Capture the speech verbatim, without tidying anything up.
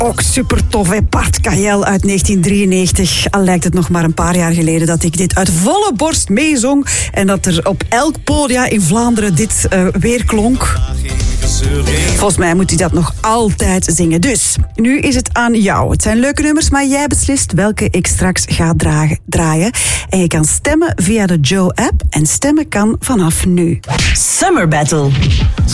ook super tof, hè? Bart Kael uit negentien drieënnegentig. Al lijkt het nog maar een paar jaar geleden dat ik dit uit volle borst meezong. En dat er op elk podium in Vlaanderen dit uh, weer klonk. Volgens mij moet hij dat nog altijd zingen. Dus, nu is het aan jou. Het zijn leuke nummers, maar jij beslist welke ik straks ga dragen, draaien. En je kan stemmen via de Joe-app. En stemmen kan vanaf nu. Summer Battle.